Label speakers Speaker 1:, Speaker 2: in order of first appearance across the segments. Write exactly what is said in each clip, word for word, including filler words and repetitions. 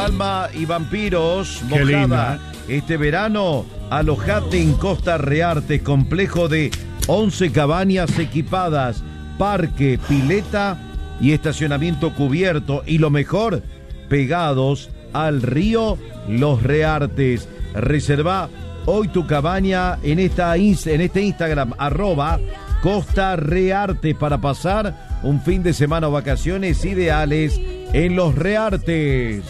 Speaker 1: Alma y Vampiros,
Speaker 2: Qué
Speaker 1: mojada
Speaker 2: linda.
Speaker 1: este verano. Alojate en Costa Reartes, complejo de once cabañas equipadas, parque, pileta y estacionamiento cubierto. Y lo mejor, pegados al río Los Reartes. Reserva hoy tu cabaña en, esta, en este Instagram, arroba Costa Reartes, para pasar un fin de semana o vacaciones ideales en Los Reartes.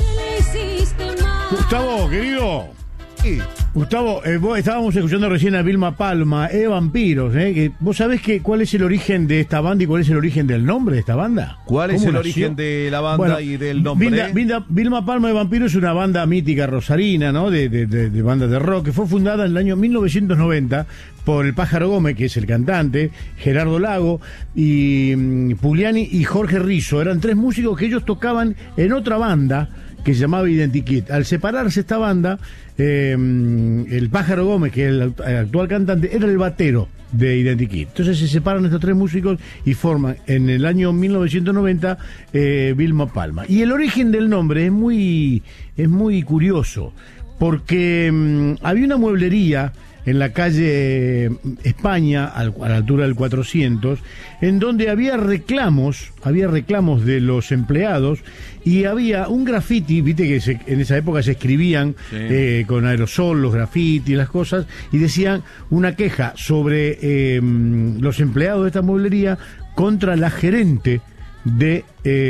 Speaker 2: Gustavo, querido.
Speaker 1: Sí.
Speaker 2: Gustavo, eh, vos estábamos escuchando recién a Vilma Palma, eh, Vampiros, eh, que, ¿vos sabés que, cuál es el origen de esta banda y cuál es el origen del nombre de esta banda?
Speaker 1: ¿Cuál es
Speaker 2: ¿Cómo
Speaker 1: el
Speaker 2: nació?
Speaker 1: origen de la banda
Speaker 2: Bueno,
Speaker 1: y del nombre?
Speaker 2: Vilma, Vilma, Vilma Palma de Vampiros es una banda mítica rosarina, ¿no? De, de, de, de banda de rock, que fue fundada en el año mil novecientos noventa por el Pájaro Gómez, que es el cantante, Gerardo Lago, y um, Pugliani y Jorge Rizzo. Eran tres músicos que ellos tocaban en otra banda que se llamaba Identikit. Al separarse esta banda, eh, el Pájaro Gómez, que es el, el actual cantante, era el batero de Identikit. Entonces se separan estos tres músicos y forman en el año mil novecientos noventa eh, Vilma Palma. Y el origen del nombre es muy, es muy curioso, porque um, había una mueblería en la calle España, al, a la altura del cuatrocientos, en donde había reclamos, había reclamos de los empleados, y había un graffiti, viste que se, en esa época se escribían sí. eh, con aerosol, los grafitis, las cosas, y decían una queja sobre eh, los empleados de esta mueblería contra la gerente de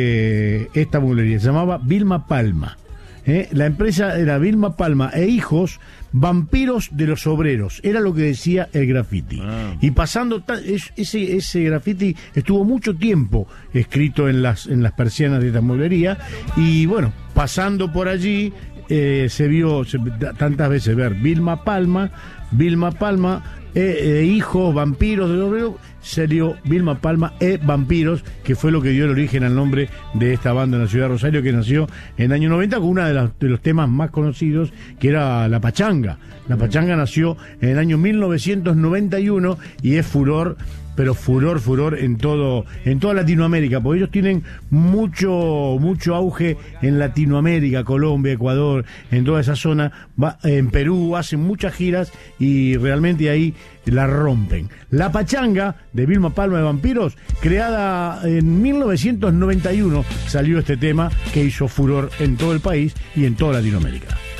Speaker 2: eh, esta mueblería, se llamaba Vilma Palma. Eh, la empresa era Vilma Palma e Hijos, Vampiros de los Obreros, era lo que decía el graffiti. Ah. Y pasando, es, ese, ese graffiti estuvo mucho tiempo escrito en las, en las persianas de esta mueblería, y bueno, pasando por allí, eh, se vio se, tantas veces ver Vilma Palma, Vilma Palma, eh, eh, Hijos, Vampiros de los Obreros, salió Vilma Palma e Vampiros, que fue lo que dio el origen al nombre de esta banda en la ciudad de Rosario, que nació en el año noventa con uno de, de los temas más conocidos, que era La Pachanga. La Pachanga nació en el año mil novecientos noventa y uno y es furor, pero furor, furor en todo, en toda Latinoamérica, porque ellos tienen mucho, mucho auge en Latinoamérica, Colombia, Ecuador, en toda esa zona, va, en Perú, hacen muchas giras y realmente ahí la rompen. La Pachanga de Vilma Palma de Vampiros, creada en mil novecientos noventa y uno, salió este tema que hizo furor en todo el país y en toda Latinoamérica.